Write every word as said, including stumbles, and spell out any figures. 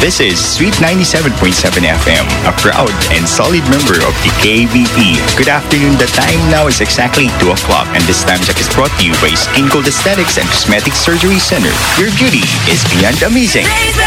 This is Sweet ninety-seven point seven F M, a proud and solid member of the K B P. Good afternoon. The time now is exactly two o'clock, and this time check is brought to you by Skin Gold Aesthetics and Cosmetic Surgery Center. Your beauty is beyond amazing.